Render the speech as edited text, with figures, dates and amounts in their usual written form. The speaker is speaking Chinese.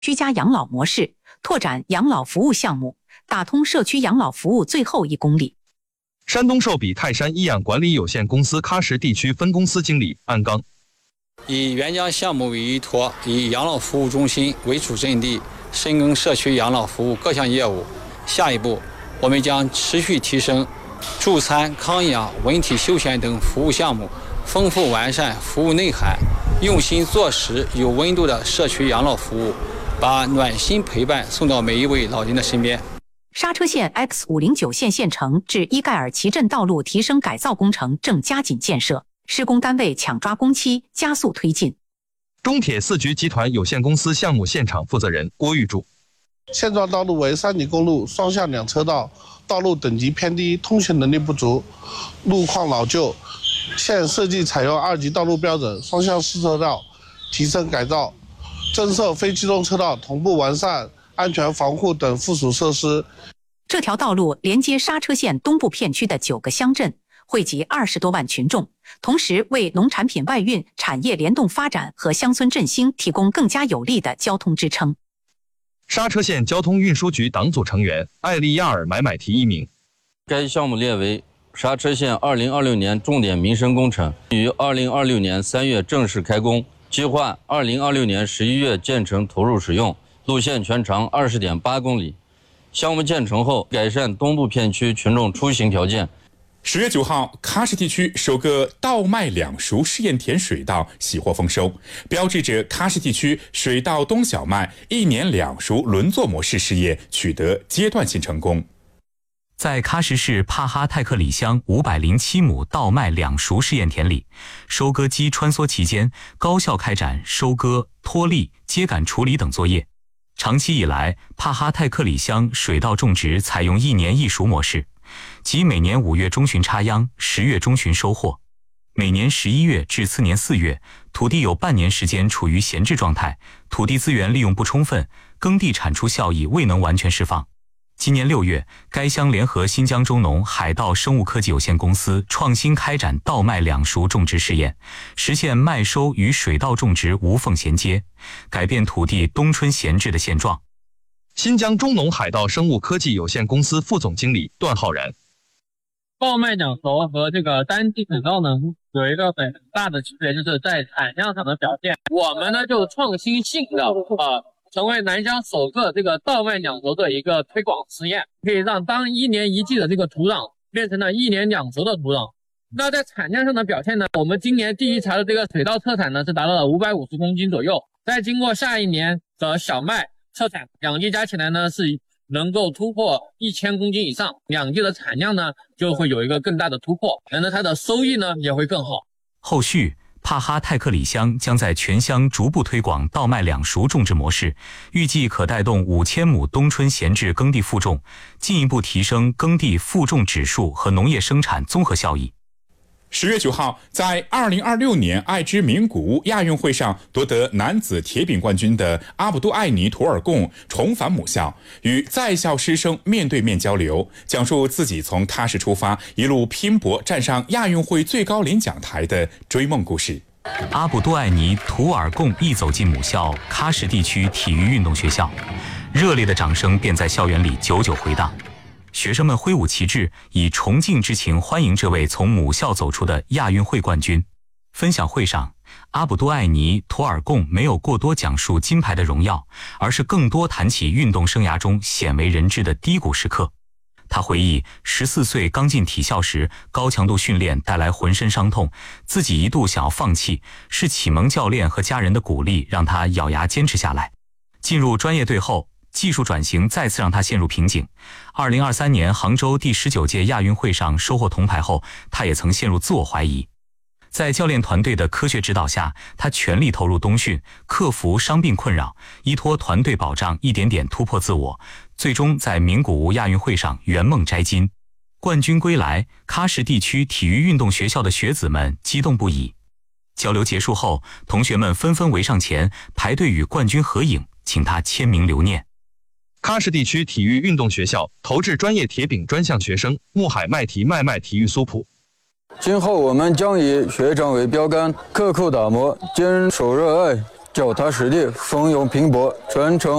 居家养老模式，拓展养老服务项目，打通社区养老服务最后1公里。 山东寿比泰山医养管理有限公司喀什地区分公司经理安刚， 以援疆项目为依托，以养老服务中心为主阵地，深耕社区养老服务各项业务。下一步，我们将持续提升助餐、康养、文体休闲等服务项目，丰富完善服务内涵，用心做实有温度的社区养老服务，把暖心陪伴送到每一位老人的身边。 刹车线 X509线县城至伊盖尔旗镇道路提升改造工程正加紧建设，施工单位抢抓工期，加速推进。 中铁4局集团有限公司项目现场负责人郭玉柱， 现状道路为3级公路，双向2车道，道路等级偏低，通行能力不足，路况老旧。现设计采用2级道路标准，双向4车道，提升改造，增设非机动车道，同步完善安全防护等附属设施。 这条道路连接刹车线东部片区的9个乡镇，惠及20多万群众，同时为农产品外运、产业联动发展和乡村振兴提供更加有力的交通支撑。 刹车线交通运输局党组成员艾利亚尔买提1名。 该项目列为刹车线2026年重点民生工程，于2026年3月正式开工，计划2026年11月建成投入使用，路线全长20.8公里。项目建成后，改善东部片区群众出行条件。 10月9号，喀什地区首个稻麦两熟试验田水稻喜获丰收，标志着喀什地区水稻冬小麦1年2熟轮作模式试验取得阶段性成功。 在喀什市帕哈泰克里乡507亩稻麦两熟试验田里，收割机穿梭其间，高效开展收割、脱粒、秸秆处理等作业。长期以来，帕哈泰克里乡水稻种植采用1年1熟模式，即每年5月中旬插秧，10月中旬收获。每年11月至次年4月，土地有半年时间处于闲置状态，土地资源利用不充分，耕地产出效益未能完全释放。今年6月，该乡联合新疆中农海稻生物科技有限公司创新开展稻麦两熟种植试验，实现麦收与水稻种植无缝衔接，改变土地冬春闲置的现状。 新疆中农海稻生物科技有限公司副总经理段浩然， 稻麦两熟和这个单地水稻呢有一个很大的区别，就是在产量上的表现。我们呢就创新性的成为南疆首个这个稻麦两熟的一个推广实验，可以让当1年1季的这个土壤变成了1年2熟的土壤。那在产量上的表现呢，我们今年第1茬的这个水稻特产呢是达到了550公斤左右，再经过下1年的小麦特产，2季加起来呢是能够突破1000公斤以上，2季的产量呢就会有一个更大的突破，那它的收益呢也会更好。 后续帕哈泰克里乡将在全乡逐步推广稻麦两熟种植模式，预计可带动5000亩冬春闲置耕地复种，进一步提升耕地复种指数和农业生产综合效益。 10月9号，在2026年爱之名古屋亚运会上夺得男子铁饼冠军的阿卜杜艾尼图尔贡重返母校，与在校师生面对面交流，讲述自己从喀什出发，一路拼搏站上亚运会最高领奖台的追梦故事。 阿卜杜艾尼图尔贡一走进母校喀什地区体育运动学校，热烈的掌声便在校园里久久回荡。学生们挥舞旗帜，以崇敬之情欢迎这位从母校走出的亚运会冠军。分享会上，阿卜杜艾尼图尔贡没有过多讲述金牌的荣耀，而是更多谈起运动生涯中鲜为人知的低谷时刻。他回忆14岁刚进体校时，高强度训练带来浑身伤痛，自己一度想要放弃，是启蒙教练和家人的鼓励让他咬牙坚持下来。进入专业队后，技术转型再次让他陷入瓶颈。2023年杭州第19届亚运会上收获铜牌后，他也曾陷入自我怀疑。在教练团队的科学指导下，他全力投入冬训，克服伤病困扰，依托团队保障一点点突破自我，最终在名古屋亚运会上圆梦摘金。冠军归来，喀什地区体育运动学校的学子们激动不已。交流结束后，同学们纷纷围上前排队与冠军合影，请他签名留念。 喀什地区体育运动学校投掷专业铁饼专项学生穆海麦提体育苏普。 今后我们将以学长为标杆，刻苦打磨，坚守热爱， 脚踏实地，奋勇拼搏，传承